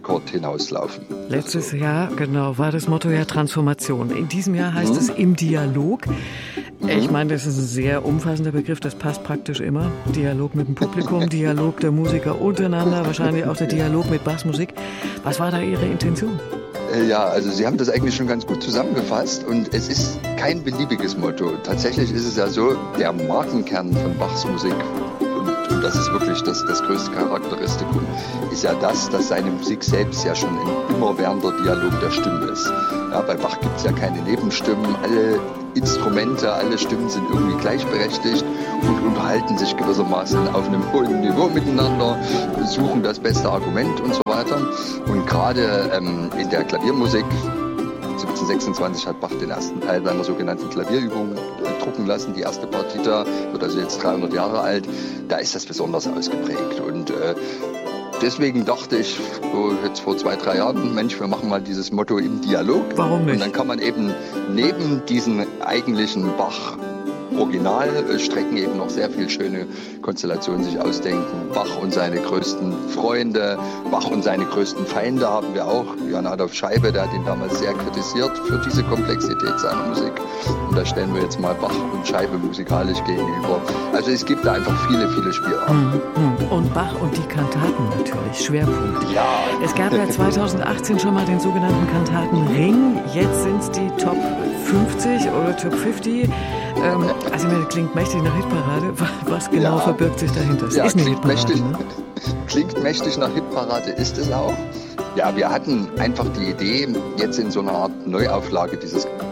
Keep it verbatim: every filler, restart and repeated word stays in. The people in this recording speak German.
Weltrekord hinauslaufen. Letztes Jahr, genau, war das Motto ja Transformation. In diesem Jahr heißt Mhm. es im Dialog. Mhm. Ich meine, das ist ein sehr umfassender Begriff, das passt praktisch immer. Dialog mit dem Publikum, Dialog der Musiker untereinander, wahrscheinlich auch der Dialog mit Bachmusik. Was war da Ihre Intention? Ja, also Sie haben das eigentlich schon ganz gut zusammengefasst und es ist kein beliebiges Motto. Tatsächlich ist es ja so, der Markenkern von Bachs Musik, und, und das ist wirklich das, das größte Charakteristikum, ist ja das, dass seine Musik selbst ja schon ein immerwährender Dialog der Stimmen ist. Ja, bei Bach gibt es ja keine Nebenstimmen, alle Instrumente, alle Stimmen sind irgendwie gleichberechtigt und unterhalten sich gewissermaßen auf einem hohen Niveau miteinander, suchen das beste Argument und so weiter. Und gerade ähm, in der Klaviermusik, siebzehnhundertsechsundzwanzig hat Bach den ersten Teil seiner sogenannten Klavierübung äh, drucken lassen. Die erste Partita wird also jetzt dreihundert Jahre alt. Da ist das besonders ausgeprägt. Und äh, deswegen dachte ich so jetzt vor zwei, drei Jahren, Mensch, wir machen mal dieses Motto im Dialog. Warum nicht? Und dann kann man eben neben diesen eigentlichen Bach Originalstrecken eben noch sehr viel schöne Konstellationen sich ausdenken. Bach und seine größten Freunde, Bach und seine größten Feinde haben wir auch. Johann Adolf Scheibe, der hat ihn damals sehr kritisiert für diese Komplexität seiner Musik. Und da stellen wir jetzt mal Bach und Scheibe musikalisch gegenüber. Also es gibt da einfach viele, viele Spielarten. Und Bach und die Kantaten natürlich, Schwerpunkt. Ja. Es gab ja zweitausendachtzehn schon mal den sogenannten Kantatenring. Jetzt sind es die Top fünfzig oder Top fünfzig. Ähm, also mir klingt mächtig nach Hitparade. Was genau Ja. verbirgt sich dahinter? Es Ja, ist eine klingt Hitparade, mächtig, ne? klingt mächtig nach Hitparade, ist es auch. Ja, wir hatten einfach die Idee, jetzt in so einer Art Neuauflage dieses